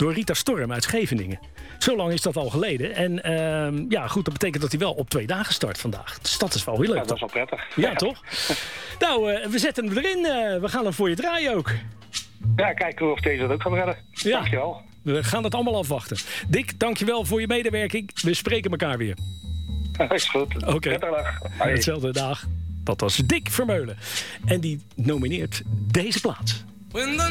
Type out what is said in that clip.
door Rita Storm uit Scheveningen. Zo lang is dat al geleden. En goed, dat betekent dat hij wel op 2 dagen start vandaag. Dus dat is wel heel leuk. Ja, dat is wel prettig. Ja, toch? Nou, we zetten hem erin. We gaan hem voor je draaien ook. Ja, kijken of deze dat ook gaat redden. Ja. Dankjewel. We gaan het allemaal afwachten. Dick, dankjewel voor je medewerking. We spreken elkaar weer. Is goed. Oké. Hetzelfde dag. Dat was Dick Vermeulen. En die nomineert deze plaats.